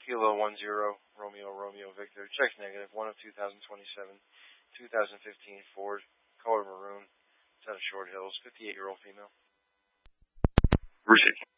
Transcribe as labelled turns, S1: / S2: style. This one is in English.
S1: Kilo 10, Romeo, Romeo, Victor. Check's negative. 1 of 2027. 2015 Ford. Color maroon. It's out of Short Hills. 58-year-old female.
S2: Receive.